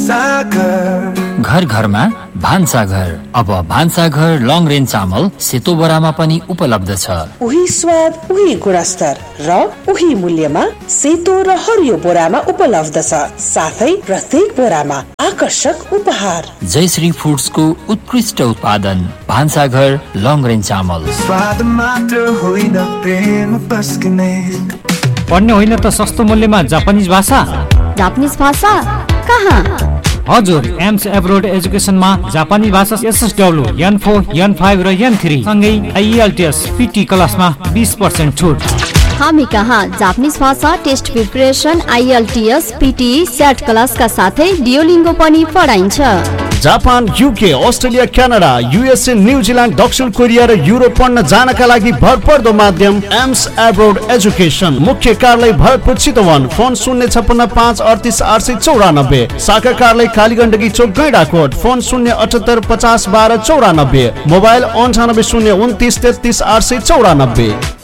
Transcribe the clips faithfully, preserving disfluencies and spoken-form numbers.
घर घरमा भान्साघर। अब भान्साघर लङ रेन्ज चामल सेतो बोरामा पनि उपलब्ध छ। उही स्वाद, उही गुणस्तर र उही मूल्यमा सेतो र हरियो बोरामा उपलब्ध छ। साथै प्रत्येक बोरामा आकर्षक उपहार। जयश्री फुड्सको उत्कृष्ट उत्पादन भान्साघर लङ रेन्ज चामल। पढ्ने होइन त सस्तो मूल्यमा जापानिज भाषा। जापानिज भाषा कहाँ? हजुर, एम्स एब्रोड एजुकेसनमा जापानी भाषा S S W, an four, an five र एन थ्री सँगै आइएलटिएस पिटी क्लासमा बीस पर्सेन्ट छुट। हामी कहाँ जापानिज भाषा test preparation, IELTS, PT, set क्लासका साथै डियोलिङ्गो पनि पढाइन्छ। Japan, UK, Australia, Canada, USA, New Zealand, दक्षिण कोरिया र युरोप पढ्न जानका लागि भरपर्दो माध्यम एम्स एब्रोड एजुकेसन। मुख्य कार्यालय भरतपुर चितवन। फोन शून्य छप्पन्न पाँच अडतिस आठ सय चौरानब्बे। शाखा कार्यालय कालीगण्डकी चोक गैँडाकोट। फोन शून्य अठहत्तर पचास बाह्र चौरानब्बे। मोबाइल अन्ठानब्बे शून्य उन्तिस तेत्तिस आठ सय चौरानब्बे।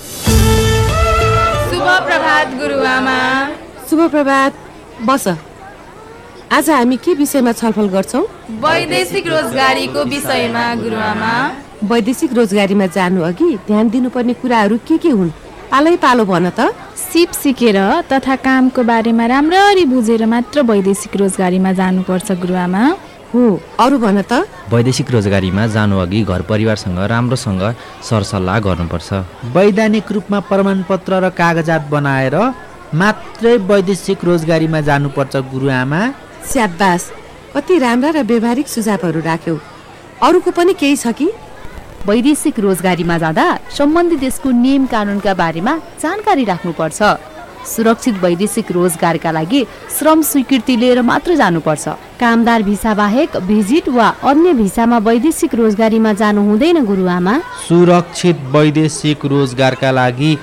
शुभ प्रभात गुरुआमा। शुभ प्रभात। बस, आज हामी के विषयमा छलफल गर्छौं? वैदेशिक रोजगारीको विषयमा गुरुआमा। वैदेशिक रोजगारीमा जानु अघि ध्यान दिनुपर्ने कुराहरू के के हुन्? पालै पालो भन त। सिप सिकेर तथा कामको बारेमा राम्ररी बुझेर मात्र वैदेशिक रोजगारीमा जानुपर्छ गुरुआमा। हो, अरू भन त। वैदेशिक रोजगारीमा जानु अघि घर परिवारसँग राम्रोसँग सरसल्लाह गर्नुपर्छ। वैधानिक रूपमा प्रमाणपत्र र कागजात बनाएर मात्रै वैदेशिक रोजगारीमा जानुपर्छ गुरुआमा। स्याबास, कति राम्रा र व्यवहारिक सुझावहरू राख्यौ। अरूको पनि केही छ कि? वैदेशिक रोजगारीमा जाँदा सम्बन्धित देशको नियम कानुनका बारेमा जानकारी राख्नुपर्छ। सुरक्षित वैदेशिक रोजगारका लागि श्रम स्वीकृति लिएर मात्र जानुपर्छ। कामदार भिसा बाहेक भिजिट वा अन्य भिसामा वैदेशिक रोजगारीमा जानु हुँदैन गुरुआमा। सुरक्षित वैदेशिक रोजगारका लागि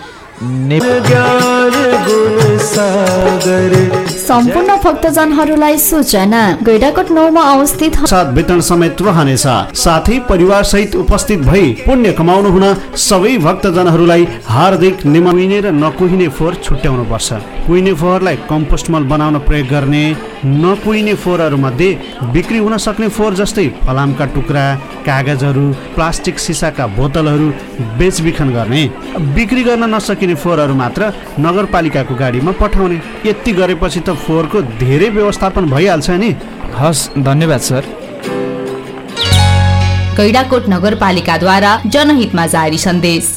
सम्पूर्ण भक्तजनहरूलाई सूचना, गैँडाकोट नौमा अवस्थित साथ वेतन समेत रहनेछ। साथै परिवार सहित उपस्थित भई पुण्य कमाउनु हुन सबै भक्तजनहरूलाई हार्दिक निमन्त्रणा र नकुहिने फोहोर छुट्याउनु पर्छ। कुहिने फोहोरलाई कम्पोस्ट मल बनाउन प्रयोग गर्ने। नकुहिने फोहोरहरू मध्ये बिक्री हुन सक्ने फोहोर जस्तै फलामका टुक्रा, कागजहरू, प्लास्टिक सिसाका बोतलहरू बेचबिखन गर्ने। बिक्री गर्न नसकिने फोहोरहरू मात्र नगरपालिकाको गाडीमा पठाउने। यति गरेपछि त फोहोरको धेरै व्यवस्थापन भइहाल्छ नि। हस्, धन्यवाद सर। गैँडाकोट नगरपालिकाद्वारा जनहितमा जारी सन्देश।